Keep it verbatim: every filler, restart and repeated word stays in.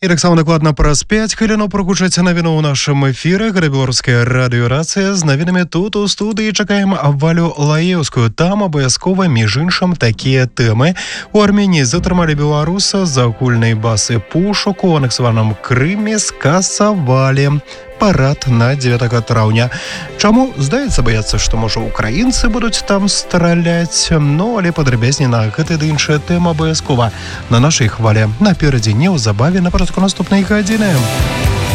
І так само дакладна праз пяць хвілінаў прагучаць навіну ў нашым эфіры. Гэта беларуская радыёрацыя з навінамі тут у студыі. Чакаем Валю Лаеўскую. Там абавязкова, між іншым, такія тэмы. У Арменіі затрымалі беларуса з агульнай базы пушак у анексаваным Крыме, скасавалі парад на дзевятага траўня. Чаму? Здаецца, баяцца, што, можа, украінцы будуць там страляць. Ну, але падрабязней на гэта ды іншая тэма абавязкова на нашай хвале. Наперадзе неўзабаве на парадку наступнай гадзіны.